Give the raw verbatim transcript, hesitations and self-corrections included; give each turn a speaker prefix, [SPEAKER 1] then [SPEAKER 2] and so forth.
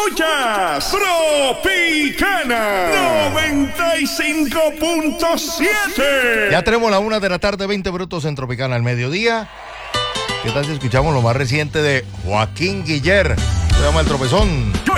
[SPEAKER 1] Escuchas Tropicana noventa y cinco punto siete.
[SPEAKER 2] Ya tenemos la una de la tarde, veinte minutos en Tropicana al mediodía. ¿Qué tal si escuchamos lo más reciente de Joaquín Guiller? Se llama El Tropezón.